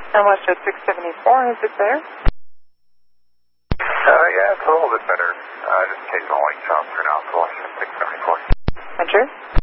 And Westjet 674, is it there? Yeah, it's a little bit better. Just occasional light shots for now, so Westjet 674. Enter.